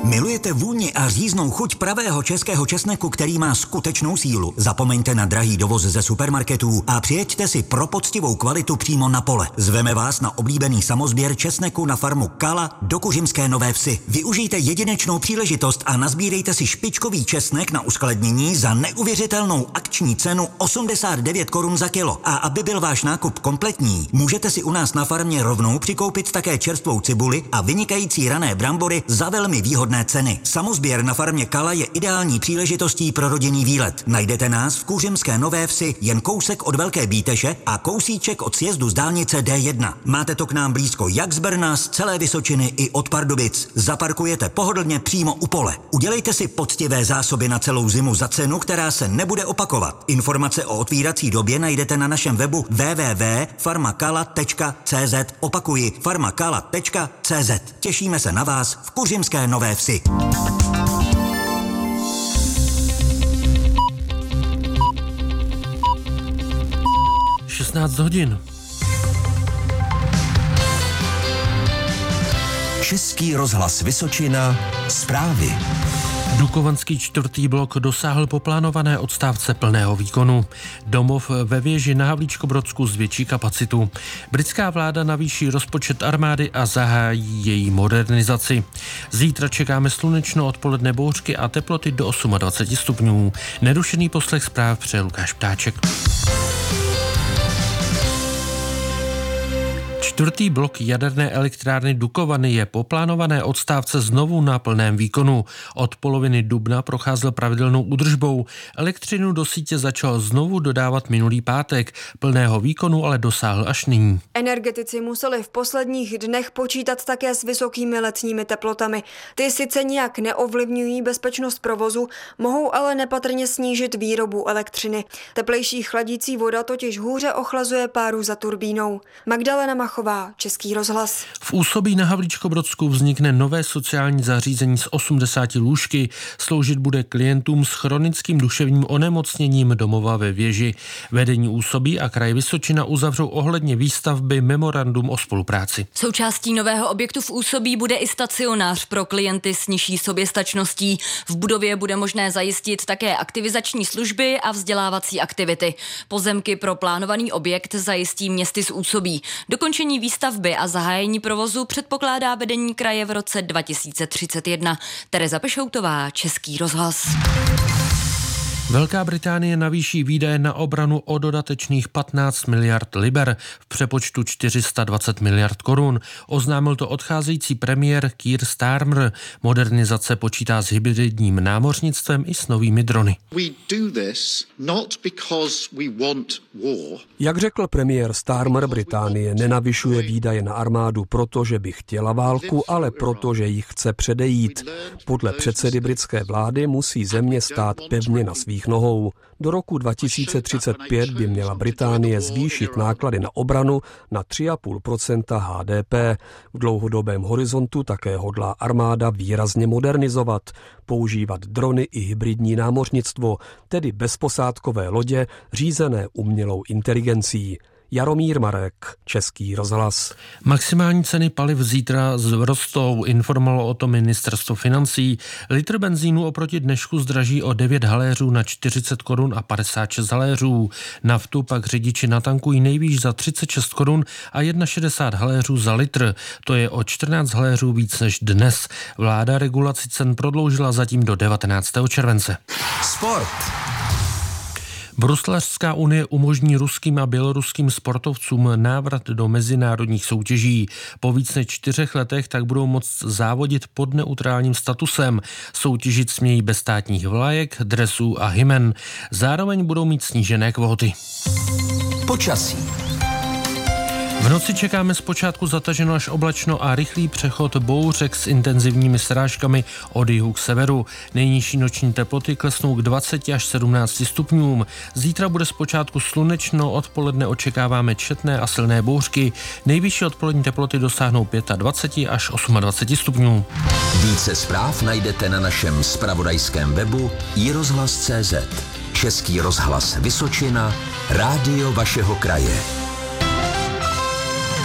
Milujete vůni a říznou chuť pravého českého česneku, který má skutečnou sílu? Zapomeňte na drahý dovoz ze supermarketů a přijeďte si pro poctivou kvalitu přímo na pole. Zveme vás na oblíbený samosběr česneku na farmu Kala do Kuřimské Nové Vsi. Využijte jedinečnou příležitost a nazbírejte si špičkový česnek na uskladnění za neuvěřitelnou akční cenu 89 korun za kilo. A aby byl váš nákup kompletní, můžete si u nás na farmě rovnou přikoupit také čerstvou cibuli a vynikající rané brambory za velmi výhodné ceny. Samosběr na farmě Kala je ideální příležitostí pro rodinný výlet. Najdete nás v Kuřimské Nové Vsi, jen kousek od Velké Bíteše a kousíček od sjezdu z dálnice D1. Máte to k nám blízko jak z Brna, z celé Vysočiny i od Pardubic. Zaparkujete pohodlně přímo u pole. Udělejte si poctivé zásoby na celou zimu za cenu, která se nebude opakovat. Informace o otvírací době najdete na našem webu www.farmakala.cz. Opakuji, farmakala.cz. Těšíme se na vás v Kuřimské Nové Vsi. hodin. Český rozhlas Vysočina, zprávy. Dukovanský 4. blok dosáhl poplánované odstávce plného výkonu. Domov ve věži na Havlíčkobrodsku zvětší kapacitu. Britská vláda navýší rozpočet armády a zahájí její modernizaci. Zítra čekáme slunečno, odpoledne bouřky a teploty do 28 stupňů. Nerušený poslech zpráv přeje Lukáš Ptáček. 4. blok jaderné elektrárny Dukovany je po plánované odstávce znovu na plném výkonu. Od poloviny dubna procházel pravidelnou údržbou. Elektřinu do sítě začal znovu dodávat minulý pátek. Plného výkonu ale dosáhl až nyní. Energetici museli v posledních dnech počítat také s vysokými letními teplotami. Ty sice nijak neovlivňují bezpečnost provozu, mohou ale nepatrně snížit výrobu elektřiny. Teplejší chladící voda totiž hůře ochlazuje páru za turbínou. Magdalena Machová, Český rozhlas. V Úsobí na Havlíčkobrodsku vznikne nové sociální zařízení s 80 lůžky. Sloužit bude klientům s chronickým duševním onemocněním domova ve věži. Vedení Úsobí a kraj Vysočina uzavřou ohledně výstavby memorandum o spolupráci. Součástí nového objektu v Úsobí bude i stacionář pro klienty s nižší soběstačností. V budově bude možné zajistit také aktivizační služby a vzdělávací aktivity. Pozemky pro plánovaný objekt zajistí městy z Úsobí. Dokončení výstavby a zahájení provozu předpokládá vedení kraje v roce 2031. Tereza Pešoutová, Český rozhlas. Velká Británie navýší výdaje na obranu o dodatečných 15 miliard liber v přepočtu 420 miliard korun. Oznámil to odcházející premiér Keir Starmer. Modernizace počítá s hybridním námořnictvem i s novými drony. Jak řekl premiér Starmer, Británie nenavyšuje výdaje na armádu proto, že by chtěla válku, ale proto, že ji chce předejít. Podle předsedy britské vlády musí země stát pevně na svých nohou. Do roku 2035 by měla Británie zvýšit náklady na obranu na 3,5% HDP. V dlouhodobém horizontu také hodlá armáda výrazně modernizovat, používat drony i hybridní námořnictvo, tedy bezposádkové lodě řízené umělou inteligencí. Jaromír Marek, Český rozhlas. Maximální ceny paliv zítra vzrostou, informovalo o tom ministerstvo financí. Litr benzínu oproti dnešku zdraží o 9 haléřů na 40 korun a 56 haléřů. Naftu pak řidiči natankují nejvýš za 36 korun a 61 haléřů za litr. To je o 14 haléřů víc než dnes. Vláda regulaci cen prodloužila zatím do 19. července. Sport. Bruslařská unie umožní ruským a běloruským sportovcům návrat do mezinárodních soutěží. Po víc než 4 letech tak budou moct závodit pod neutrálním statusem. Soutěžit smějí bez státních vlajek, dresů a hymen. Zároveň budou mít snížené kvóty. Počasí. V noci čekáme zpočátku zataženo až oblačno a rychlý přechod bouřek s intenzivními srážkami od jihu k severu. Nejnižší noční teploty klesnou k 20 až 17 stupňům. Zítra bude zpočátku slunečno, odpoledne očekáváme četné a silné bouřky. Nejvyšší odpolední teploty dosáhnou 25 až 28 stupňů. Více zpráv najdete na našem zpravodajském webu iRozhlas.cz. Český rozhlas Vysočina, rádio vašeho kraje.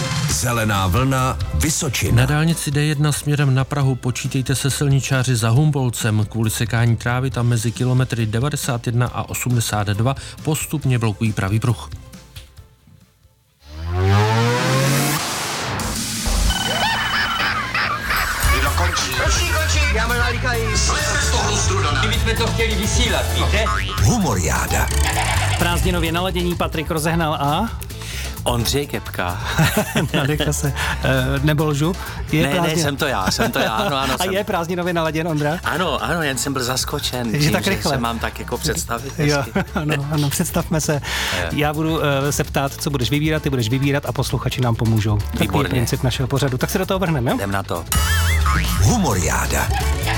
Zelená vlna Vysočina. Na dálnici D1 směrem na Prahu počítejte se silničáři za Humbolcem. Kvůli sekání trávy tam mezi kilometry 91 a 82 postupně blokují pravý pruh. Já mám nalíkají. My jsme to chtěli vysílat, víte? Humoriáda. Prázdninově naladění Patrik rozehnal a... Ondřej Kepka. Nadechal se. Nebo lžu? Ne, jsem to já. Ano, a jsem. Je prázdninově naladěn, Ondra? Ano, jen jsem byl zaskočen. Takže tak rychle. Že se mám tak jako představit. Jo, ano, představme se. Já budu se ptát, co budeš vybírat, ty budeš vybírat a posluchači nám pomůžou. Takový je princip našeho pořadu. Tak se do toho vrhneme, jo? Jdem na to. Humoriáda.